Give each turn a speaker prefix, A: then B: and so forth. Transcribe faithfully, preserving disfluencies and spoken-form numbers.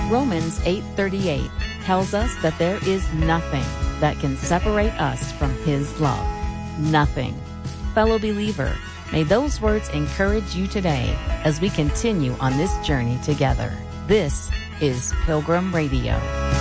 A: Romans eight thirty-eight tells us that there is nothing that can separate us from His love. Nothing. Fellow believer, may those words encourage you today as we continue on this journey together. This is Pilgrim Radio.